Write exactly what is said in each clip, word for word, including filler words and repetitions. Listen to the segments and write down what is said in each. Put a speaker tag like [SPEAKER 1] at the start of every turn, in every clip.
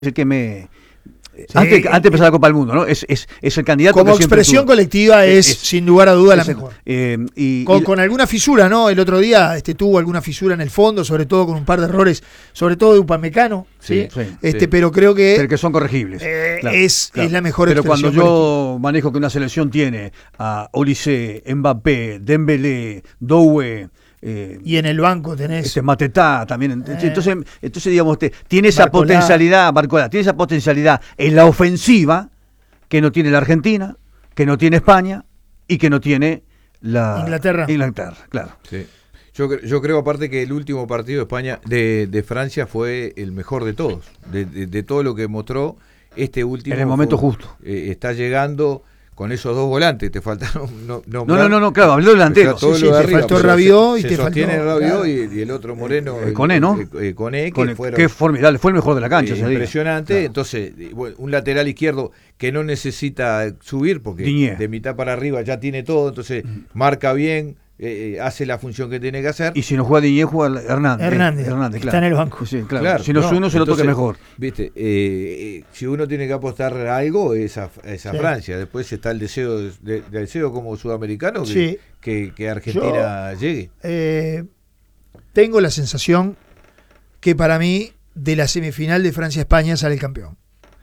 [SPEAKER 1] el que me...
[SPEAKER 2] Sí.
[SPEAKER 1] Antes, antes de empezar la Copa del Mundo, ¿no? Es, es, es el candidato
[SPEAKER 2] como
[SPEAKER 1] que
[SPEAKER 2] expresión
[SPEAKER 1] tuvo.
[SPEAKER 2] colectiva es, es, sin lugar a duda, la
[SPEAKER 1] es,
[SPEAKER 2] mejor.
[SPEAKER 1] Eh, y,
[SPEAKER 2] con,
[SPEAKER 1] y,
[SPEAKER 2] con alguna fisura, ¿no? El otro día este, tuvo alguna fisura en el fondo, sobre todo con un par de errores, sobre todo de Upamecano, ¿sí?
[SPEAKER 1] Sí, sí,
[SPEAKER 2] este,
[SPEAKER 1] sí.
[SPEAKER 2] Pero creo que,
[SPEAKER 1] pero que son corregibles.
[SPEAKER 2] Eh,
[SPEAKER 1] claro,
[SPEAKER 2] es,
[SPEAKER 1] claro.
[SPEAKER 2] es la mejor
[SPEAKER 1] Pero
[SPEAKER 2] expresión
[SPEAKER 1] cuando yo
[SPEAKER 2] colectiva.
[SPEAKER 1] manejo que una selección tiene a Olise, Mbappé, Dembélé, Doué, Eh,
[SPEAKER 2] y en el banco tenés
[SPEAKER 1] este Matetá también,
[SPEAKER 2] eh,
[SPEAKER 1] entonces, entonces digamos, te, tiene esa
[SPEAKER 2] Barcolá.
[SPEAKER 1] potencialidad, Barcolá, tiene esa potencialidad en la ofensiva que no tiene la Argentina, que no tiene España y que no tiene la
[SPEAKER 2] Inglaterra.
[SPEAKER 1] Inglaterra, claro.
[SPEAKER 3] Sí. Yo, yo creo aparte que el último partido de España, de, de Francia fue el mejor de todos, de, de, de todo lo que mostró este último.
[SPEAKER 1] En el momento
[SPEAKER 3] fue,
[SPEAKER 1] justo.
[SPEAKER 3] Eh, está llegando con esos dos volantes, te faltaron no,
[SPEAKER 1] no, no, no, no, claro, habló delantero.
[SPEAKER 3] Todo
[SPEAKER 2] sí,
[SPEAKER 3] lo
[SPEAKER 2] sí,
[SPEAKER 3] de
[SPEAKER 2] te
[SPEAKER 3] arriba,
[SPEAKER 2] faltó
[SPEAKER 3] pero
[SPEAKER 2] Rabiot
[SPEAKER 3] se,
[SPEAKER 2] y
[SPEAKER 3] se
[SPEAKER 2] te
[SPEAKER 3] sostiene
[SPEAKER 2] faltó,
[SPEAKER 3] Rabiot
[SPEAKER 2] claro.
[SPEAKER 3] y, y el otro Moreno,
[SPEAKER 1] Eh, Koné, ¿no?
[SPEAKER 3] Eh, eh, Koné,
[SPEAKER 1] Con
[SPEAKER 3] que
[SPEAKER 1] el,
[SPEAKER 3] fueron,
[SPEAKER 1] qué formidable, fue el mejor de la cancha
[SPEAKER 3] eh,
[SPEAKER 1] ese día.
[SPEAKER 3] impresionante,
[SPEAKER 1] Claro.
[SPEAKER 3] entonces bueno, un lateral izquierdo que no necesita subir porque
[SPEAKER 1] Diñé.
[SPEAKER 3] de mitad para arriba ya tiene todo, entonces mm. marca bien, eh, hace la función que tiene que hacer.
[SPEAKER 1] Y si no juega Diñé, juega Hernández.
[SPEAKER 2] Hernández,
[SPEAKER 1] Hernández
[SPEAKER 2] está en el banco.
[SPEAKER 1] Sí, claro.
[SPEAKER 3] Claro,
[SPEAKER 1] si no,
[SPEAKER 3] no,
[SPEAKER 1] uno se lo toque
[SPEAKER 3] entonces,
[SPEAKER 1] mejor.
[SPEAKER 3] Viste, eh, eh, si uno tiene que apostar a algo es a, es a
[SPEAKER 2] Sí.
[SPEAKER 3] Francia. Después está el deseo de, de, del deseo como sudamericano que,
[SPEAKER 2] Sí.
[SPEAKER 3] que, que Argentina
[SPEAKER 2] Yo,
[SPEAKER 3] llegue.
[SPEAKER 2] Eh, tengo la sensación que para mí de la semifinal de Francia-España sale el campeón.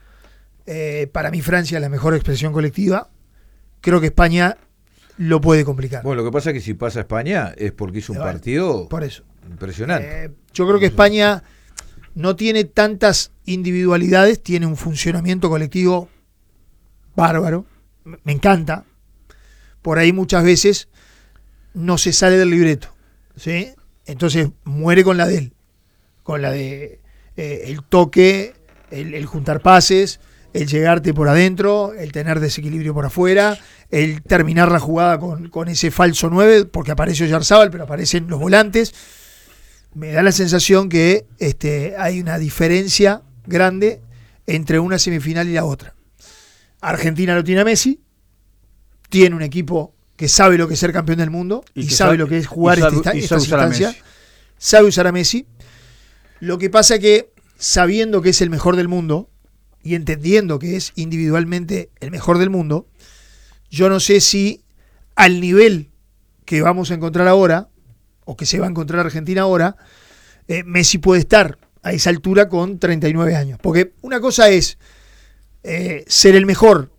[SPEAKER 2] Eh, para mí Francia es la mejor expresión colectiva. Creo que España lo puede complicar.
[SPEAKER 3] Bueno, lo que pasa es que si pasa a España es porque hizo un
[SPEAKER 2] Bueno,
[SPEAKER 3] partido
[SPEAKER 2] por eso.
[SPEAKER 3] impresionante.
[SPEAKER 2] Eh, yo creo que España no tiene tantas individualidades, tiene un funcionamiento colectivo bárbaro. Me encanta. Por ahí muchas veces no se sale del libreto, ¿sí? Entonces muere con la de él, con la de eh, el toque, el, el juntar pases, el llegarte por adentro, el tener desequilibrio por afuera, el terminar la jugada con, con ese falso nueve, porque aparece Oyarzábal, pero aparecen los volantes. Me da la sensación que este, hay una diferencia grande entre una semifinal y la otra. Argentina lo tiene a Messi, tiene un equipo que sabe lo que es ser campeón del mundo y, y sabe, sabe lo que es jugar
[SPEAKER 1] sabe,
[SPEAKER 2] esta,
[SPEAKER 1] y
[SPEAKER 2] esta
[SPEAKER 1] sabe
[SPEAKER 2] instancia, sabe usar a Messi. Lo que pasa que sabiendo que es el mejor del mundo y entendiendo que es individualmente el mejor del mundo, yo no sé si al nivel que vamos a encontrar ahora, o que se va a encontrar Argentina ahora, eh, Messi puede estar a esa altura con treinta y nueve años. Porque una cosa es eh, ser el mejor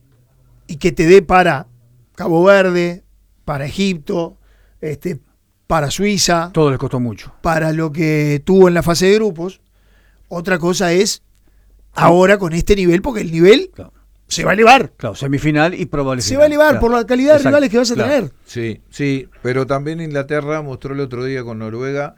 [SPEAKER 2] y que te dé para Cabo Verde, para Egipto, este, para Suiza.
[SPEAKER 1] Todo les costó mucho.
[SPEAKER 2] Para lo que tuvo en la fase de grupos. Otra cosa es ahora con este nivel, porque el nivel claro. se va a elevar.
[SPEAKER 1] Claro, semifinal y probable
[SPEAKER 2] Se
[SPEAKER 1] final.
[SPEAKER 2] va a elevar
[SPEAKER 1] claro.
[SPEAKER 2] por la calidad
[SPEAKER 1] Exacto.
[SPEAKER 2] de rivales que vas a
[SPEAKER 1] claro.
[SPEAKER 2] tener.
[SPEAKER 3] Sí, sí, pero también Inglaterra mostró el otro día con Noruega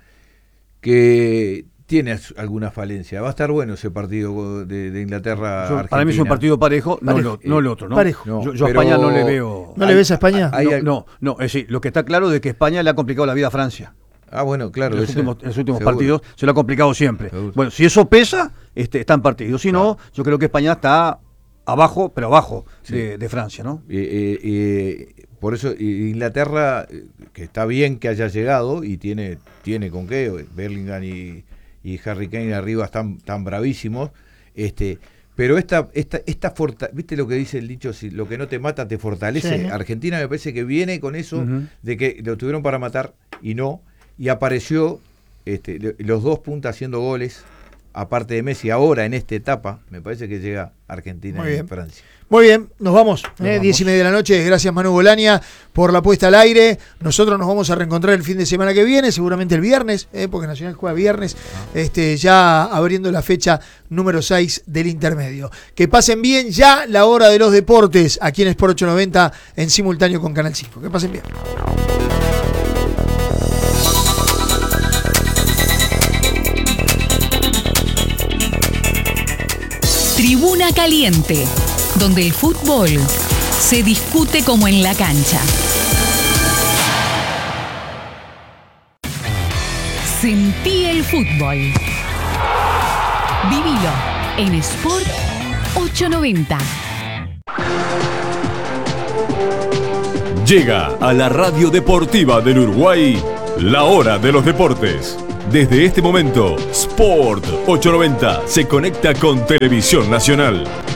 [SPEAKER 3] que tiene alguna falencia. Va a estar bueno ese partido de, de Inglaterra-Argentina.
[SPEAKER 1] Para mí es un partido parejo, no,
[SPEAKER 2] parejo.
[SPEAKER 1] Lo, no el otro, ¿no?
[SPEAKER 2] Parejo.
[SPEAKER 1] No, yo, yo
[SPEAKER 3] pero...
[SPEAKER 1] a España no le veo...
[SPEAKER 2] ¿No hay, le ves a España?
[SPEAKER 1] Hay, hay, no, no, es decir, lo que está claro es que España le ha complicado la vida a Francia.
[SPEAKER 3] Ah, bueno, claro.
[SPEAKER 1] En los
[SPEAKER 3] ese,
[SPEAKER 1] últimos, en los últimos
[SPEAKER 3] seguro.
[SPEAKER 1] partidos se lo ha complicado siempre.
[SPEAKER 3] Seguro.
[SPEAKER 1] Bueno, si eso pesa, este, están partidos. Si no, claro. yo creo que España está abajo, pero abajo sí. de, de Francia, ¿no?
[SPEAKER 3] Eh, eh, eh, por eso Inglaterra, que está bien que haya llegado y tiene, tiene con qué, Bellingham y, y Harry Kane arriba están tan bravísimos, este, pero esta, esta, esta forta, ¿viste lo que dice el dicho? Si lo que no te mata te fortalece. Sí. Argentina me parece que viene con eso uh-huh. de que lo tuvieron para matar y no, y apareció este, los dos puntas haciendo goles. Aparte de Messi, ahora en esta etapa, me parece que llega Argentina y Francia.
[SPEAKER 2] Muy bien, nos vamos.
[SPEAKER 3] Nos
[SPEAKER 2] eh,
[SPEAKER 3] vamos.
[SPEAKER 2] Diez y media de la noche. Gracias, Manu Bolania, por la puesta al aire. Nosotros nos vamos a reencontrar el fin de semana que viene, seguramente el viernes, eh, porque Nacional juega viernes, ah. este, ya abriendo la fecha número seis del intermedio. Que pasen bien ya la hora de los deportes aquí en Sport ochocientos noventa en simultáneo con Canal cinco. Que pasen bien.
[SPEAKER 4] Tribuna Caliente, donde el fútbol se discute como en la cancha. Sentí el fútbol. Vivilo en Sport ochocientos noventa.
[SPEAKER 5] Llega a la radio deportiva del Uruguay la hora de los deportes. Desde este momento, Sport ochocientos noventa se conecta con Televisión Nacional.